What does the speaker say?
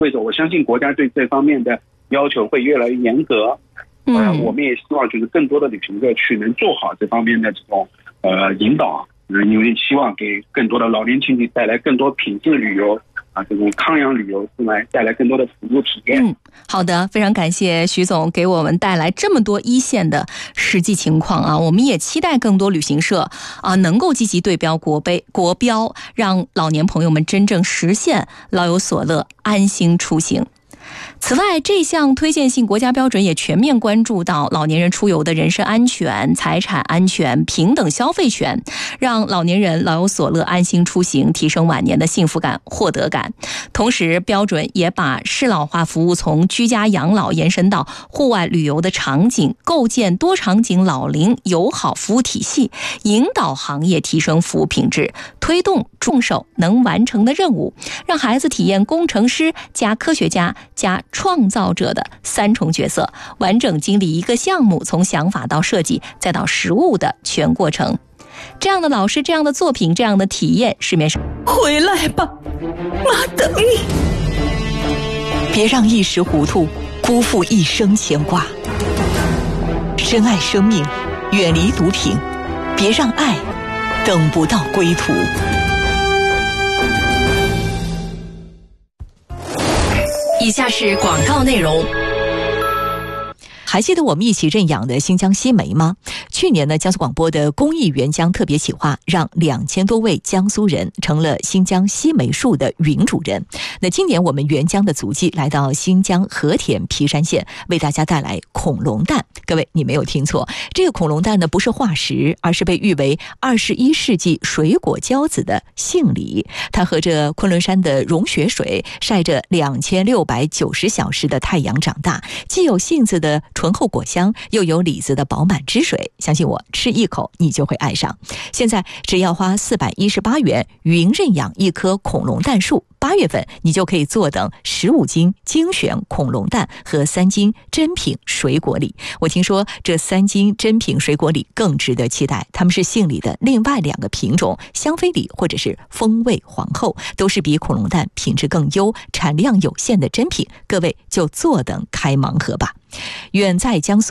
会走，我相信国家对这方面的要求会越来越严格。我们也希望就是更多的旅行社去能做好这方面的这种引导，因为希望给更多的老年群体带来更多品质旅游这种康养旅游之外，带来更多的服务体验。 好的，非常感谢徐总给我们带来这么多一线的实际情况我们也期待更多旅行社能够积极对标国标，让老年朋友们真正实现老有所乐，安心出行。此外，这项推荐性国家标准也全面关注到老年人出游的人身安全、财产安全、平等消费权，让老年人老有所乐，安心出行，提升晚年的幸福感、获得感。同时，标准也把适老化服务从居家养老延伸到户外旅游的场景，构建多场景老龄友好服务体系，引导行业提升服务品质，推动众手能完成的任务，让孩子体验工程师加科学家加创造者的3重角色，完整经历一个项目从想法到设计再到实务的全过程。这样的老师，这样的作品，这样的体验，市面上回来吧，妈等你。别让一时糊涂辜负一生牵挂，深爱生命，远离毒品，别让爱等不到归途。以下是广告内容。还记得我们一起认养的新疆西梅吗？去年呢，江苏广播的公益援疆特别企划，让2000多位江苏人成了新疆西梅树的云主人。那今年我们援疆的足迹来到新疆和田皮山县，为大家带来恐龙蛋。各位，你没有听错，这个恐龙蛋呢不是化石，而是被誉为21世纪水果骄子的杏梨。它和着昆仑山的融雪水，晒着2690小时的太阳长大，既有杏子的醇厚果香，又有李子的饱满汁水，相信我，吃一口你就会爱上。现在只要花418元云认养一棵恐龙蛋树，8月份你就可以坐等15斤精选恐龙蛋和3斤珍品水果礼。我听说这3斤珍品水果礼更值得期待，它们是杏里的另外2个品种，香妃礼或者是风味皇后，都是比恐龙蛋品质更优、产量有限的珍品，各位就坐等开盲盒吧。远在江苏